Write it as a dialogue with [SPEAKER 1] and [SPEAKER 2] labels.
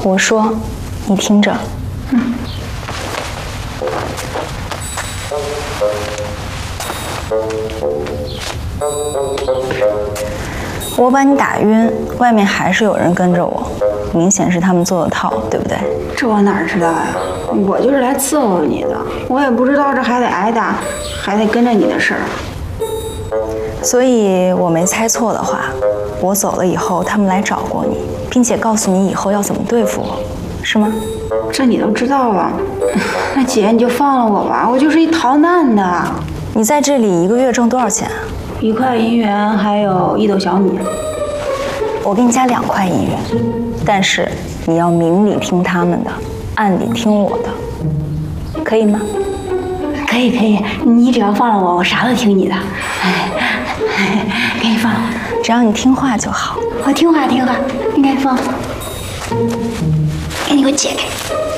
[SPEAKER 1] 我说，你听着。我把你打晕，外面还是有人跟着我，明显是他们做的套，对不对？
[SPEAKER 2] 这我哪知道呀？我就是来伺候你的，我也不知道这还得挨打，还得跟着你的事儿。
[SPEAKER 1] 所以我没猜错的话，我走了以后，他们来找过你，并且告诉你以后要怎么对付我，是吗？
[SPEAKER 2] 这你都知道了，那姐你就放了我吧，我就是一逃难的。
[SPEAKER 1] 你在这里1个月挣多少钱啊
[SPEAKER 2] 1块银元，还有1斗小米。
[SPEAKER 1] 我给你加2块银元，但是你要明里听他们的，暗里听我的，可以吗？
[SPEAKER 2] 可以可以，你只要放了我，我啥都听你的。给你放，
[SPEAKER 1] 只要你听话就好。
[SPEAKER 2] 我听话听话，你给你放，给你给我解开。